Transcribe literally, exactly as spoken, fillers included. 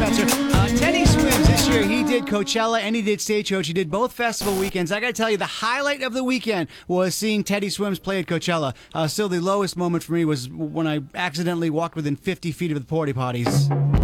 Spencer. Uh, Teddy Swims this year, he did Coachella and he did Stagecoach. He did both festival weekends. I got to tell you, the highlight of the weekend was seeing Teddy Swims play at Coachella. Uh, still, the lowest moment for me was when I accidentally walked within fifty feet of the porta potties.